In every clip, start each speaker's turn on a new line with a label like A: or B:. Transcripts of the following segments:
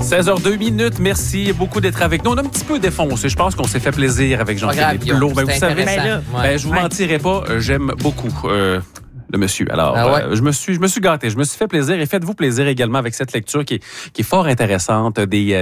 A: 16h02. Merci beaucoup d'être avec nous. On a un petit peu défoncé. Je pense qu'on s'est fait plaisir avec Jean-Philippe Blot. Vous savez, je vous mentirai pas, j'aime beaucoup le monsieur. Alors, je me suis gâté. Je me suis fait plaisir et faites-vous plaisir également avec cette lecture qui est fort intéressante,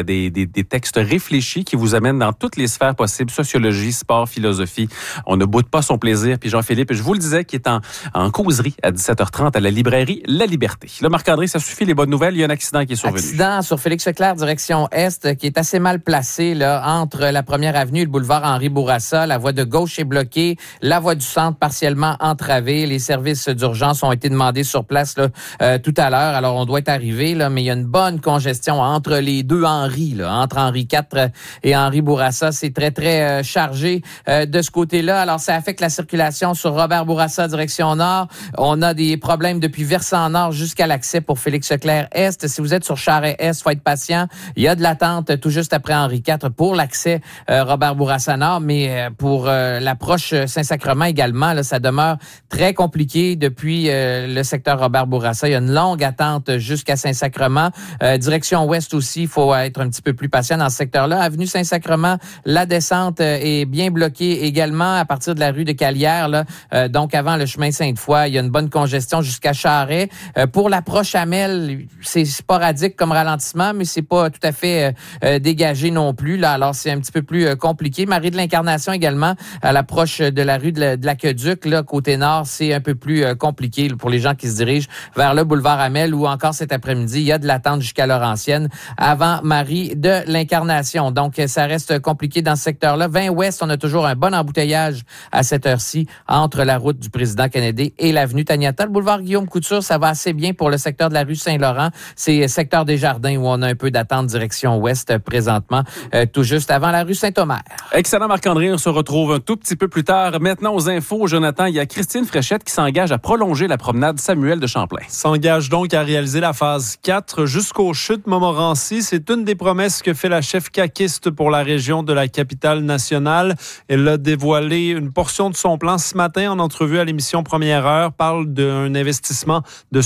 A: des textes réfléchis qui vous amènent dans toutes les sphères possibles, sociologie, sport, philosophie. On ne boude pas son plaisir. Puis Jean-Philippe, je vous le disais, qui est en causerie à 17h30 à la librairie La Liberté. Là, Marc-André, ça suffit, les bonnes nouvelles. Il y a un accident qui est survenu.
B: Accident sur Félix-Leclerc, direction Est, qui est assez mal placé là, entre la première avenue et le boulevard Henri Bourassa. La voie de gauche est bloquée. La voie du centre partiellement entravée. Les services d'urgence ont été demandés sur place là, tout à l'heure. Alors, on doit être arrivé, là, mais il y a une bonne congestion entre les deux Henri, là, entre Henri IV et Henri Bourassa. C'est très, très chargé de ce côté-là. Alors, ça affecte la circulation sur Robert Bourassa, direction nord. On a des problèmes depuis Versant Nord jusqu'à l'accès pour Félix-Leclerc Est. Si vous êtes sur Charest-Est, faut être patient. Il y a de l'attente tout juste après Henri IV pour l'accès Robert Bourassa Nord, mais pour l'approche Saint-Sacrement également, là, ça demeure très compliqué depuis le secteur Robert Bourassa. Il y a une longue attente jusqu'à Saint-Sacrement. Direction ouest aussi, il faut être un petit peu plus patient dans ce secteur-là. Avenue Saint-Sacrement, la descente est bien bloquée également à partir de la rue de Calière. Là, donc, avant le chemin Sainte-Foy, il y a une bonne congestion jusqu'à Charest. Pour l'approche Amel, c'est sporadique comme ralentissement, mais c'est pas tout à fait dégagé non plus. Là, alors, c'est un petit peu plus compliqué. Marie de l'Incarnation également, à l'approche de la rue de l'Aqueduc, là, côté nord, c'est un peu plus compliqué pour les gens qui se dirigent vers le boulevard Amel ou encore cet après-midi, il y a de l'attente jusqu'à Laurentienne avant Marie de l'Incarnation. Donc, ça reste compliqué dans ce secteur-là. 20 Ouest, on a toujours un bon embouteillage à cette heure-ci entre la route du président Kennedy et l'avenue Taniata. Le boulevard Guillaume Couture, ça va assez bien pour le secteur de la rue Saint-Laurent. C'est le secteur des Jardins où on a un peu d'attente direction ouest présentement, tout juste avant la rue Saint-Omer.
A: Excellent Marc-André, on se retrouve un tout petit peu plus tard. Maintenant aux infos, Jonathan, il y a Christine Fréchette qui s'engage à prolonger la promenade Samuel de Champlain.
C: S'engage donc à réaliser la phase 4 jusqu'aux chutes Montmorency. C'est une des promesses que fait la chef caquiste pour la région de la capitale nationale. Elle a dévoilé une portion de son plan ce matin en entrevue à l'émission Première Heure. Parle d'un investissement de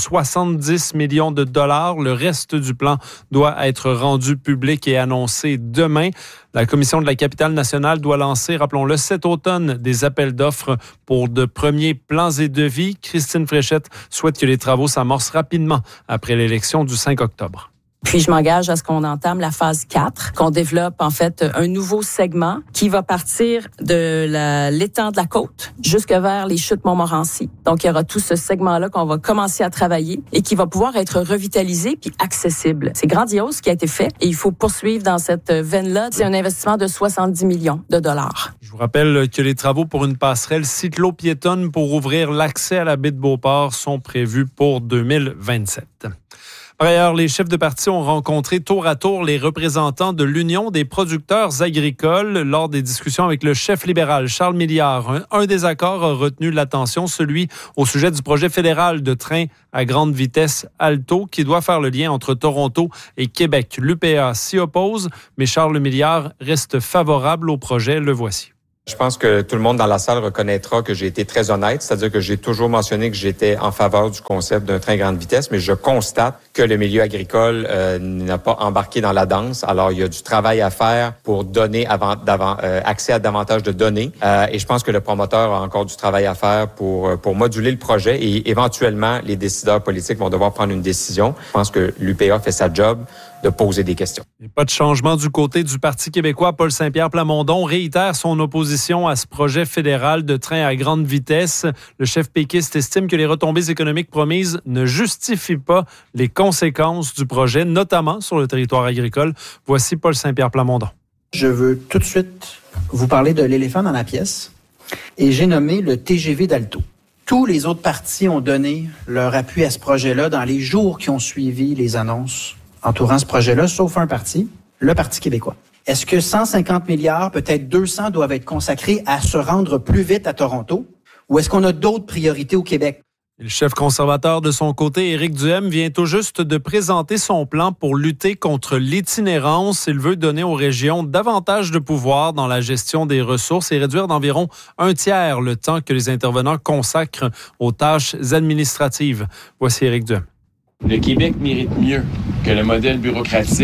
C: 70 millions de dollars. Le reste du plan doit être rendu public et annoncé demain. La commission de la capitale nationale doit lancer, rappelons-le, cet automne, des appels d'offres pour de premiers plans et devis. Christine Fréchette souhaite que les travaux s'amorcent rapidement après l'élection du 5 octobre.
D: Puis je m'engage à ce qu'on entame la phase 4, qu'on développe en fait un nouveau segment qui va partir de l'étang de la côte jusque vers les chutes Montmorency. Donc il y aura tout ce segment-là qu'on va commencer à travailler et qui va pouvoir être revitalisé puis accessible. C'est grandiose ce qui a été fait et il faut poursuivre dans cette veine-là. C'est un investissement de 70 millions de dollars.
C: Je vous rappelle que les travaux pour une passerelle cyclo-piétonne pour ouvrir l'accès à la baie de Beauport sont prévus pour 2027. Par ailleurs, les chefs de parti ont rencontré tour à tour les représentants de l'Union des producteurs agricoles lors des discussions avec le chef libéral Charles Milliard. Un désaccord a retenu l'attention, celui au sujet du projet fédéral de train à grande vitesse Alto qui doit faire le lien entre Toronto et Québec. L'UPA s'y oppose, mais Charles Milliard reste favorable au projet. Le voici.
E: Je pense que tout le monde dans la salle reconnaîtra que j'ai été très honnête, c'est-à-dire que j'ai toujours mentionné que j'étais en faveur du concept d'un train grande vitesse, mais je constate que le milieu agricole n'a pas embarqué dans la danse. Alors, il y a du travail à faire pour donner accès à davantage de données. Et je pense que le promoteur a encore du travail à faire pour moduler le projet et éventuellement, les décideurs politiques vont devoir prendre une décision. Je pense que l'UPA fait sa job de poser des questions.
C: Il n'y a pas de changement du côté du Parti québécois. Paul Saint-Pierre Plamondon réitère son opposition à ce projet fédéral de train à grande vitesse. Le chef péquiste estime que les retombées économiques promises ne justifient pas les conséquences du projet, notamment sur le territoire agricole. Voici Paul Saint-Pierre Plamondon.
F: Je veux tout de suite vous parler de l'éléphant dans la pièce et j'ai nommé le TGV d'Alto. Tous les autres partis ont donné leur appui à ce projet-là dans les jours qui ont suivi les annonces entourant ce projet-là, sauf un parti, le Parti québécois. Est-ce que 150 milliards, peut-être 200, doivent être consacrés à se rendre plus vite à Toronto? Ou est-ce qu'on a d'autres priorités au Québec?
C: Le chef conservateur de son côté, Éric Duhaime, vient tout juste de présenter son plan pour lutter contre l'itinérance. Il veut donner aux régions davantage de pouvoir dans la gestion des ressources et réduire d'environ 1/3 le temps que les intervenants consacrent aux tâches administratives. Voici Éric Duhaime.
G: Le Québec mérite mieux que le modèle bureaucratique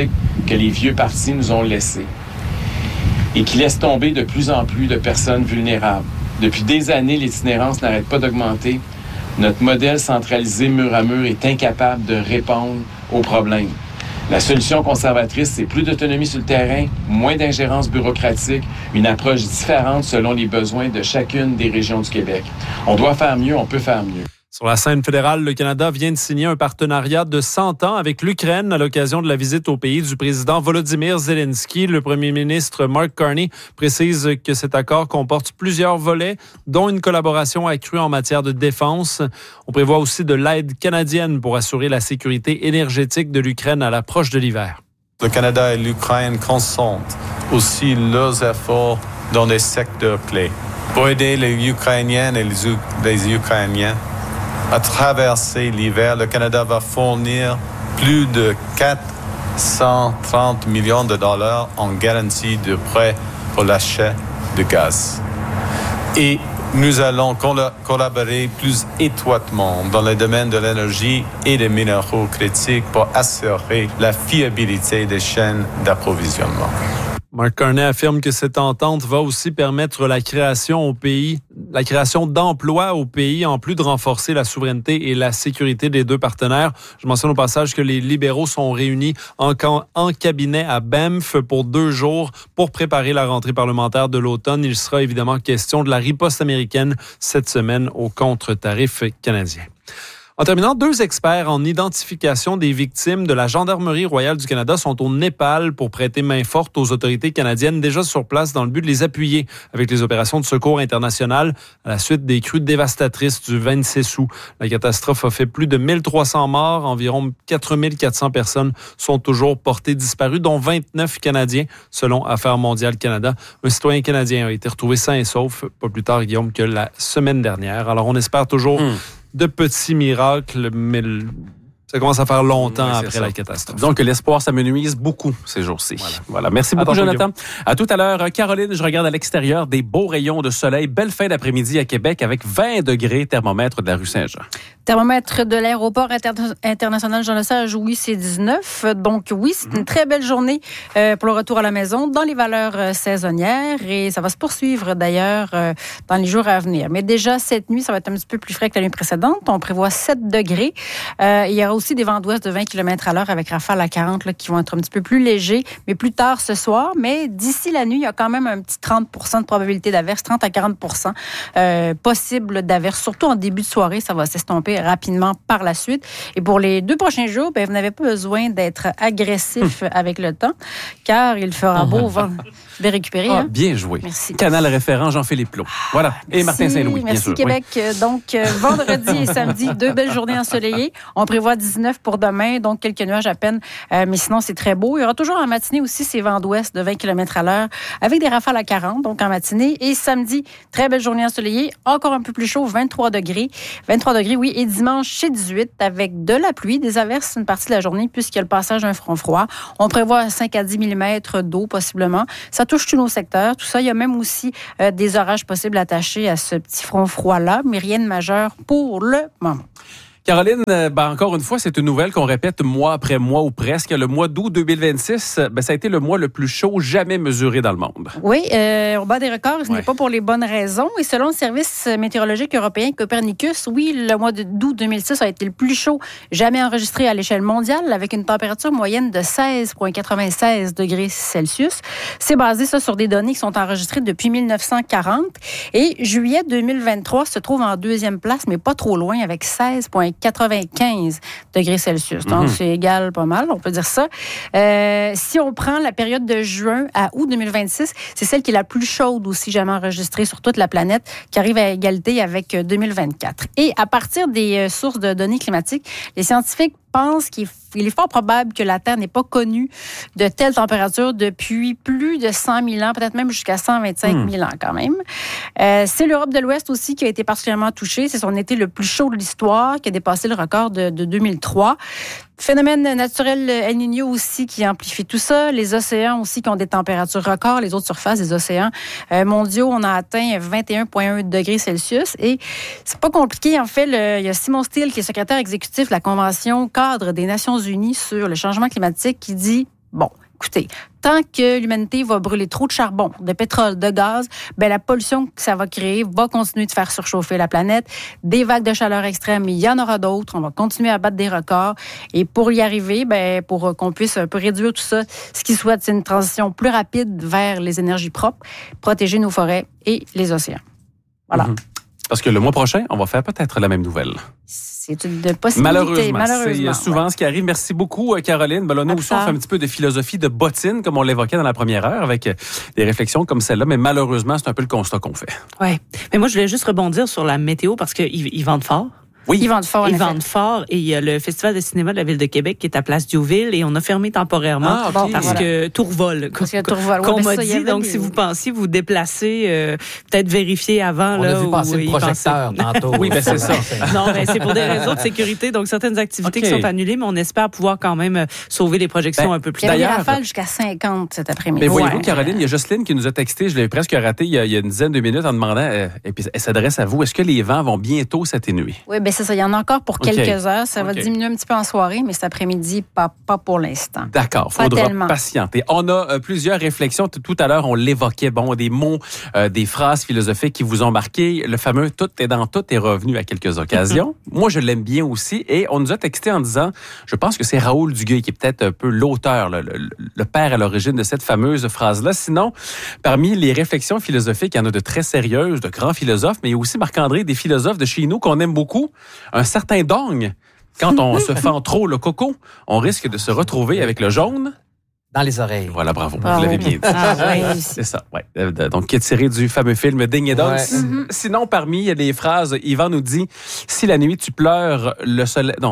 G: que les vieux partis nous ont laissés et qui laissent tomber de plus en plus de personnes vulnérables. Depuis des années, l'itinérance n'arrête pas d'augmenter. Notre modèle centralisé mur à mur est incapable de répondre aux problèmes. La solution conservatrice, c'est plus d'autonomie sur le terrain, moins d'ingérence bureaucratique, une approche différente selon les besoins de chacune des régions du Québec. On doit faire mieux, on peut faire mieux.
C: Sur la scène fédérale, le Canada vient de signer un partenariat de 100 ans avec l'Ukraine à l'occasion de la visite au pays du président Volodymyr Zelensky. Le premier ministre Mark Carney précise que cet accord comporte plusieurs volets, dont une collaboration accrue en matière de défense. On prévoit aussi de l'aide canadienne pour assurer la sécurité énergétique de l'Ukraine à l'approche de l'hiver.
H: Le Canada et l'Ukraine consentent aussi leurs efforts dans des secteurs clés pour aider les Ukrainiennes et les Ukrainiens à traverser l'hiver. Le Canada va fournir plus de 430 millions de dollars en garantie de prêt pour l'achat de gaz. Et nous allons collaborer plus étroitement dans le domaine de l'énergie et des minéraux critiques pour assurer la fiabilité des chaînes d'approvisionnement.
C: Mark Carney affirme que cette entente va aussi permettre la création d'emplois au pays, en plus de renforcer la souveraineté et la sécurité des deux partenaires. Je mentionne au passage que les libéraux sont réunis en cabinet à Banff pour 2 jours pour préparer la rentrée parlementaire de l'automne. Il sera évidemment question de la riposte américaine cette semaine aux contre-tarifs canadiens. En terminant, 2 experts en identification des victimes de la Gendarmerie royale du Canada sont au Népal pour prêter main forte aux autorités canadiennes déjà sur place dans le but de les appuyer avec les opérations de secours internationales à la suite des crues dévastatrices du 26 août. La catastrophe a fait plus de 1300 morts. Environ 4400 personnes sont toujours portées disparues, dont 29 Canadiens, selon Affaires mondiales Canada. Un citoyen canadien a été retrouvé sain et sauf, pas plus tard, Guillaume, que la semaine dernière. Alors, on espère toujours de petits miracles, mais ça commence à faire longtemps après la catastrophe.
A: Donc, l'espoir s'amenuise beaucoup ces jours-ci. Voilà. Merci beaucoup, Jonathan. À tout à l'heure. Caroline, je regarde à l'extérieur des beaux rayons de soleil. Belle fin d'après-midi à Québec avec 20 degrés, thermomètre de la rue Saint-Jean.
I: Thermomètre de l'aéroport international Jean-Lesage, oui, c'est 19. Donc, oui, c'est une très belle journée pour le retour à la maison dans les valeurs saisonnières. Et ça va se poursuivre, d'ailleurs, dans les jours à venir. Mais déjà, cette nuit, ça va être un petit peu plus frais que la nuit précédente. On prévoit 7 degrés. Il y aura aussi des vents d'ouest de 20 km à l'heure avec rafales à 40 qui vont être un petit peu plus légers, mais plus tard ce soir. Mais d'ici la nuit, il y a quand même un petit 30 % de probabilité d'averse, 30 à 40 % possible d'averse. Surtout en début de soirée, ça va s'estomper rapidement par la suite. Et pour les 2 prochains jours, vous n'avez pas besoin d'être agressif avec le temps, car il fera beau vent. Je vais récupérer.
A: Bien joué.
I: Merci.
A: Canal référent Jean-Philippe Plot. Voilà. Et Martin Saint-Louis, bien sûr.
I: Merci, Québec. Oui. Donc, vendredi et samedi, 2 belles journées ensoleillées. On prévoit 19 pour demain, donc quelques nuages à peine. Mais sinon, c'est très beau. Il y aura toujours en matinée aussi ces vents d'ouest de 20 km à l'heure avec des rafales à 40, donc en matinée. Et samedi, très belle journée ensoleillée. Encore un peu plus chaud, 23 degrés. 23 degrés, oui. Et dimanche, chez 18, avec de la pluie, des averses une partie de la journée puisqu'il y a le passage d'un front froid. On prévoit 5 à 10 mm d'eau, possiblement. Ça touche tous nos secteurs. Tout ça, il y a même aussi des orages possibles attachés à ce petit front froid-là, mais rien de majeur pour le moment.
A: Caroline, encore une fois, c'est une nouvelle qu'on répète mois après mois ou presque. Le mois d'août 2026, ça a été le mois le plus chaud jamais mesuré dans le monde.
I: Oui, on bat des records. Ce n'est pas pour les bonnes raisons. Et selon le service météorologique européen Copernicus, oui, le mois d'août 2006 a été le plus chaud jamais enregistré à l'échelle mondiale, avec une température moyenne de 16,96 degrés Celsius. C'est basé ça sur des données qui sont enregistrées depuis 1940. Et juillet 2023 se trouve en 2e place, mais pas trop loin, avec 16,95 degrés Celsius. Donc, c'est égal pas mal, on peut dire ça. Si on prend la période de juin à août 2026, c'est celle qui est la plus chaude aussi jamais enregistrée sur toute la planète, qui arrive à égalité avec 2024. Et à partir des sources de données climatiques, les scientifiques pensent qu'il est fort probable que la Terre n'ait pas connu de telles températures depuis plus de 100 000 ans, peut-être même jusqu'à 125 000 ans quand même. C'est l'Europe de l'Ouest aussi qui a été particulièrement touchée. C'est son été le plus chaud de l'histoire qui a dépassé le record de 2003. Phénomène naturel El Niño aussi qui amplifie tout ça. Les océans aussi qui ont des températures records. Les autres surfaces des océans mondiaux, on a atteint 21,1 degrés Celsius. Et c'est pas compliqué. En fait, il y a Simon Steele qui est secrétaire exécutif de la Convention cadre des Nations Unies sur le changement climatique qui dit, bon, Écoutez, tant que l'humanité va brûler trop de charbon, de pétrole, de gaz, la pollution que ça va créer va continuer de faire surchauffer la planète. Des vagues de chaleur extrêmes, il y en aura d'autres. On va continuer à battre des records. Et pour y arriver, pour qu'on puisse un peu réduire tout ça, ce qu'ils souhaitent, c'est une transition plus rapide vers les énergies propres, protéger nos forêts et les océans. Voilà.
A: Parce que le mois prochain, on va faire peut-être la même nouvelle.
I: C'est une possibilité, malheureusement.
A: C'est souvent ce qui arrive. Merci beaucoup, Caroline. Là, nous aussi, on fait un petit peu de philosophie de bottine, comme on l'évoquait dans la première heure, avec des réflexions comme celle-là. Mais malheureusement, c'est un peu le constat qu'on fait.
J: Oui. Mais moi, je voulais juste rebondir sur la météo parce qu'ils vendent fort.
A: Oui.
I: Ils vendent fort.
J: Ils vendent fort. Et il y a le Festival de cinéma de la Ville de Québec qui est à Place Diouville et on a fermé temporairement parce que tout revole. Qu'on m'a dit. Donc, si vous pensiez vous déplacer, peut-être vérifier avant.
B: On a vu passer le projecteur tantôt.
A: Oui, c'est ça.
J: Non, c'est pour des raisons de sécurité. Donc, certaines activités qui sont annulées, mais on espère pouvoir quand même sauver les projections un peu plus tard.
I: Il y a des rafales jusqu'à 50 cet après-midi.
A: Mais voyez-vous, Caroline, il y a Jocelyne qui nous a texté, je l'avais presque raté il y a une dizaine de minutes en demandant, et puis elle s'adresse à vous, est-ce que les vents vont bientôt s'atténuer?
I: Oui, c'est ça. Il y en a encore pour quelques heures. Ça va diminuer un petit peu en soirée, mais cet après-midi, pas pour l'instant.
A: D'accord. Il faudra patienter. On a plusieurs réflexions. Tout à l'heure, on l'évoquait. Des mots, des phrases philosophiques qui vous ont marqué. Le fameux « tout est dans tout » est revenu à quelques occasions. Moi, je l'aime bien aussi. Et on nous a texté en disant, je pense que c'est Raoul Duguay qui est peut-être un peu l'auteur, le père à l'origine de cette fameuse phrase-là. Sinon, parmi les réflexions philosophiques, il y en a de très sérieuses, de grands philosophes, mais il y a aussi, Marc-André, des philosophes de chez nous qu'on aime beaucoup. Un certain Dong, quand on se fend trop le coco, on risque de se retrouver avec le jaune
B: dans les oreilles.
A: Voilà, bravo. Vous l'avez bien dit. C'est ça, ouais. Donc, qui est tiré du fameux film Ding et Dong. Sinon, parmi les phrases, Yvan nous dit « Si la nuit tu pleures le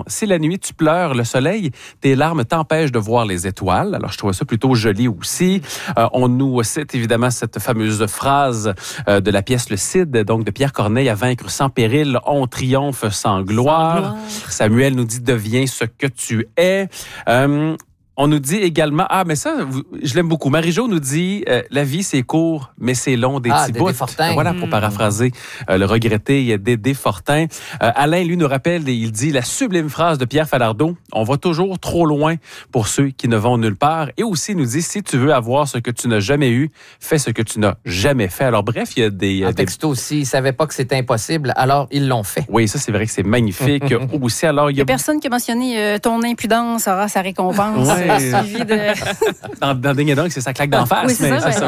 A: soleil, tes larmes t'empêchent de voir les étoiles. » Alors, je trouve ça plutôt joli aussi. On nous cite évidemment cette fameuse phrase de la pièce Le Cid, donc de Pierre Corneille, « À vaincre sans péril, on triomphe sans gloire. » Samuel nous dit « Deviens ce que tu es. » On nous dit également, mais ça, je l'aime beaucoup. Marie-Jo nous dit, la vie c'est court, mais c'est long des petits bouts. Voilà, pour paraphraser le regretté Dédé Fortin. Alain, lui, nous rappelle, il dit la sublime phrase de Pierre Falardeau, on va toujours trop loin pour ceux qui ne vont nulle part. Et aussi, il nous dit, si tu veux avoir ce que tu n'as jamais eu, fais ce que tu n'as jamais fait. Alors bref, il y a des...
B: En texto aussi, ils ne savaient pas que c'était impossible, alors ils l'ont fait.
A: Oui, ça c'est vrai que c'est magnifique. Aussi, alors, il y a
I: personne qui a mentionné ton impudence aura sa récompense. Suivi de...
A: dans Ding et Dong, c'est sa claque d'en face.
I: Oui, c'est ça.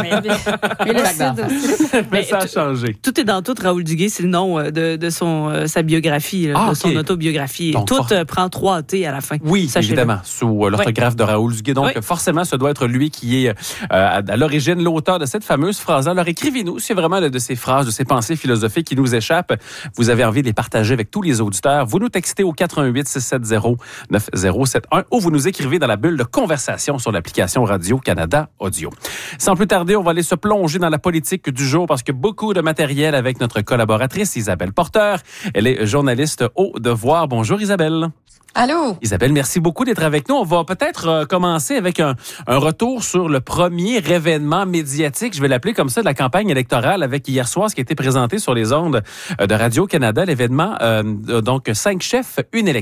A: Mais ça a changé.
J: Tout est dans tout. Raoul Duguay, c'est le nom de sa biographie, de son autobiographie. Donc, tout prend 3 T à la fin.
A: Oui, évidemment, sous l'orthographe de Raoul Duguay. Donc, forcément, ce doit être lui qui est à l'origine, l'auteur de cette fameuse phrase-là. Alors, écrivez-nous si vraiment de ces phrases, de ces pensées philosophiques qui nous échappent, vous avez envie de les partager avec tous les auditeurs. Vous nous textez au 88 670 9071 ou vous nous écrivez dans la bulle de conversation sur l'application Radio-Canada Audio. Sans plus tarder, on va aller se plonger dans la politique du jour parce que beaucoup de matériel avec notre collaboratrice Isabelle Porter. Elle est journaliste au Devoir. Bonjour Isabelle.
K: Allô?
A: Isabelle, merci beaucoup d'être avec nous. On va peut-être commencer avec un retour sur le premier événement médiatique, je vais l'appeler comme ça, de la campagne électorale avec hier soir ce qui a été présenté sur les ondes de Radio-Canada, l'événement, donc 5 chefs, une élection.